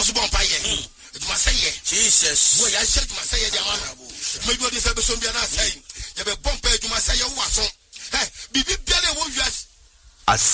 so bompa ye duma say ye Jesus wo ya she duma say ye dia ma me go dey say be so bia na say ye be bompa duma say ye wo aso bibi bia le wo wias